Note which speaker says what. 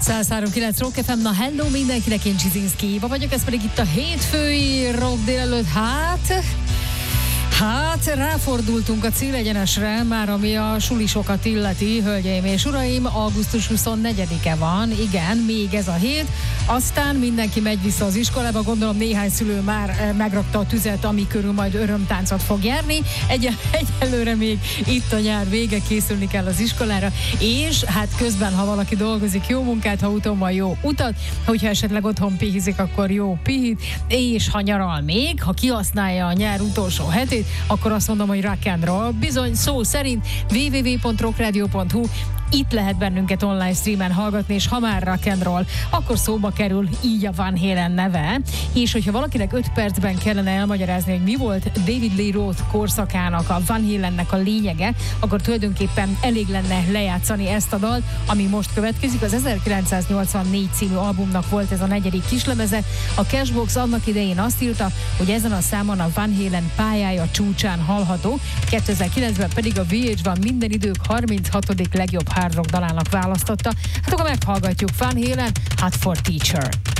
Speaker 1: 103.9 Rock FM, na hello mindenkinek, én Csizinszkiba vagyok, ez pedig itt a hétfői rock délelőtt, ráfordultunk a célegyenesre, már ami a sulisokat illeti, hölgyeim és uraim, augusztus 24-e van, igen, még ez a hét, aztán mindenki megy vissza az iskolába, gondolom néhány szülő már megrakta a tüzet, ami körül majd örömtáncot fog járni, egyelőre még itt a nyár vége, készülni kell az iskolára, és hát közben, ha valaki dolgozik, jó munkát, ha úton van, jó utat, hogyha esetleg otthon pihizik, akkor jó pihit, és ha nyaral még, ha kihasználja a nyár utolsó hetét, akkor azt mondom, hogy rock and roll. Bizony, szó szerint www.rockradio.hu, itt lehet bennünket online streamen hallgatni, és ha már rock and roll, akkor szóba kerül így a Van Halen neve, és hogyha valakinek 5 percben kellene elmagyarázni, hogy mi volt David Lee Roth korszakának, a Van Halennek a lényege, akkor tulajdonképpen elég lenne lejátszani ezt a dalt, ami most következik. Az 1984 című albumnak volt ez a 4. kislemeze. A Cashbox annak idején azt írta, hogy ezen a számon a Van Halen pályája csúcsán hallható, 2009-ben pedig a VH1 minden idők 36. legjobb hard rock dalának választotta. Hát akkor meghallgatjuk Van Halen, Hot for Teacher.